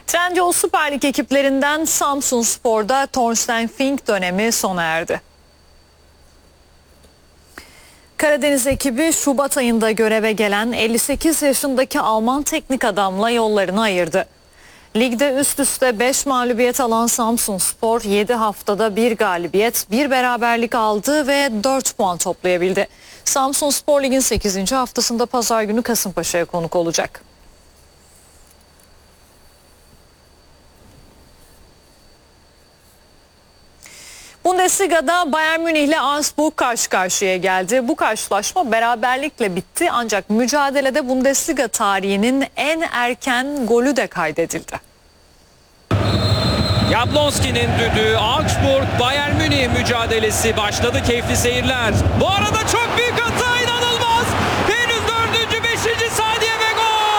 Trendyol Süper Lig ekiplerinden Samsunspor'da Thorsten Fink dönemi sona erdi. Karadeniz ekibi Şubat ayında göreve gelen 58 yaşındaki Alman teknik adamla yollarını ayırdı. Ligde üst üste 5 mağlubiyet alan Samsunspor 7 haftada 1 galibiyet, 1 beraberlik aldı ve 4 puan toplayabildi. Samsunspor Lig'in 8. haftasında pazar günü Kasımpaşa'ya konuk olacak. Bundesliga'da Bayern Münih ile Augsburg karşı karşıya geldi. Bu karşılaşma beraberlikle bitti ancak mücadelede Bundesliga tarihinin en erken golü de kaydedildi. Jablonski'nin düdüğü, Augsburg Bayern Münih mücadelesi başladı, keyifli seyirler. Bu arada çok büyük hata, inanılmaz. Henüz 4. 5. saniye ve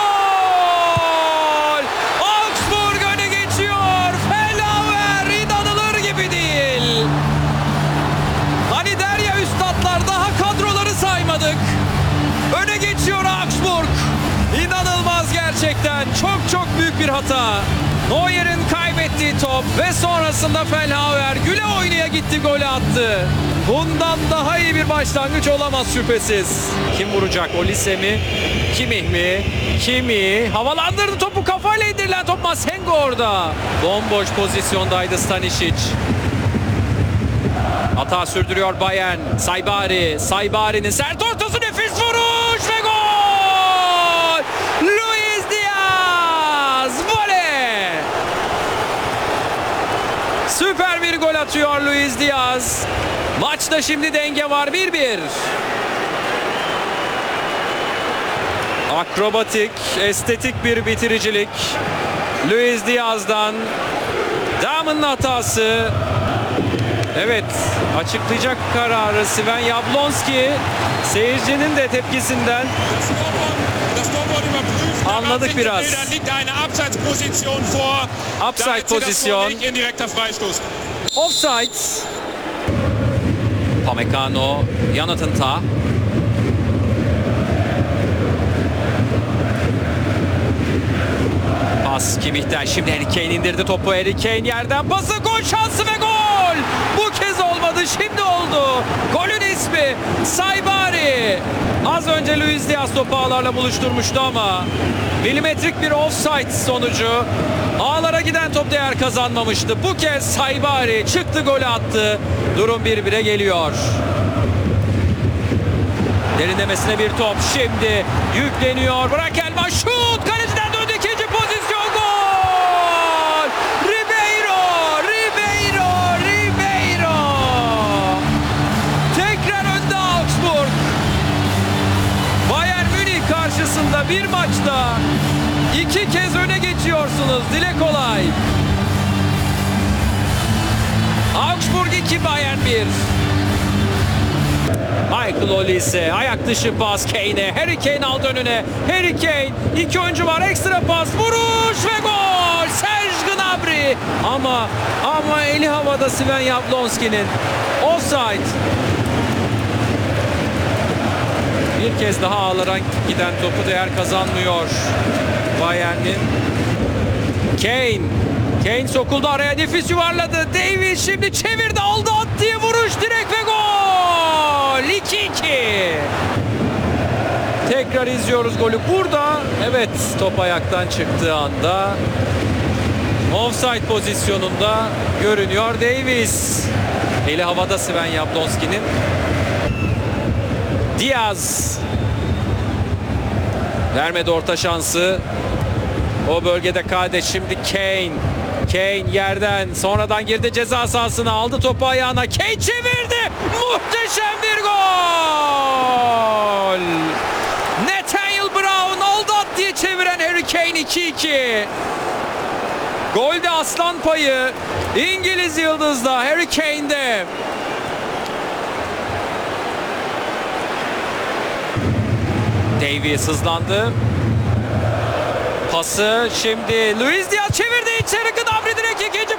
gol. Augsburg öne geçiyor. Fellauer, inanılır gibi değil. Hani der ya üstadlar, daha kadroları saymadık. Öne geçiyor Augsburg. İnanılmaz gerçekten. Çok büyük bir hata. Neuer'in kaybettiği top ve sonrasında Fellauer güle oynaya gitti, golü attı. Bundan daha iyi bir başlangıç olamaz şüphesiz. Kim vuracak? Olise mi? Kimmich mi? Kimmich havalandırdı topu, kafayla indirilen top, Masengo orada. Bomboş pozisyondaydı Stanisic. Hata sürdürüyor Bayern. Saibari'nin sert ortası, nefis vuruş ve gol! Luis Diaz! Voley! Süper bir gol atıyor Luis Diaz. Maçta şimdi denge var, 1-1. Akrobatik, estetik bir bitiricilik. Luis Diaz'dan. Damon'un hatası. Evet, açıklayacak kararı Sven Jablonski. Seyircinin de tepkisinden anladık biraz. Upside pozisyon. Offside. Pamecano, Jonathan Tah. Pas Kimmich'ten, şimdi Harry Kane indirdi topu. Harry Kane yerden pası, gol şansı ve gol! Bu kez olmadı, şimdi oldu. Golün ismi Saibari. Az önce Luis Diaz topu ağlarla buluşturmuştu ama milimetrik bir offside sonucu ağlara giden top değer kazanmamıştı. Bu kez Saibari çıktı, golü attı. Durum 1-1'e geliyor. Derinlemesine bir top, şimdi yükleniyor. Brakelman şut, kaleciden döndü, ikinci pozisyon, gol! Ribeiro! Tekrar önde Augsburg. Bayern Münih karşısında bir maçta 2 kez öne geçiyorsunuz. Dile kolay. Augsburg 2, Bayern 1. Michael Olise, ayak dışı pas Kane'e. Harry Kane aldı önüne. Harry Kane, 2 oyuncu var, ekstra pas, vuruş ve gol! Serge Gnabry. Ama eli havada Sven Jablonski'nin. Offside. Bir kez daha ağlara giden topu değer kazanmıyor Bayern'in. Kane sokuldu araya, nefis yuvarladı. Davies şimdi çevirdi, aldı, at diye vuruş, direkt ve gol! 2-2. Tekrar izliyoruz golü. Burada evet, top ayaktan çıktığı anda offside pozisyonunda görünüyor Davies. Eli havada Sven Jablonski'nin. Diaz vermedi orta şansı. O bölgede Kade, şimdi Kane yerden sonradan girdi ceza sahasına, aldı topu ayağına. Kane çevirdi. Muhteşem bir gol. Nathaniel Brown oldu, at diye çeviren Harry Kane, 2-2. Golde aslan payı İngiliz yıldızda, Harry Kane'de. Davies hızlandı. Pası şimdi Luis Diaz çevirdi içeri, Gnabry direkt ikinci